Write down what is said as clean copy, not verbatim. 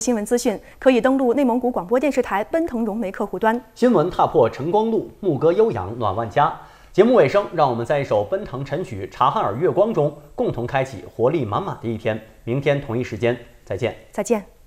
新闻资讯，可以登录内蒙古广播电视台奔腾融媒客户端。 新闻踏破晨光路，牧歌悠扬暖万家。节目尾声，让我们在一首奔腾晨曲《察哈尔月光》中，共同开启活力满满的一天。明天同一时间再见。 再见。